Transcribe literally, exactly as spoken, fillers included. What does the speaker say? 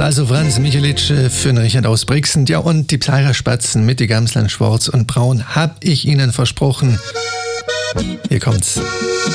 also Franz Michelic äh, für den Richard aus Brixen. Ja, und die Pleira-Spatzen mit die Gamsland Schwarz und Braun hab ich Ihnen versprochen. Hier kommt's.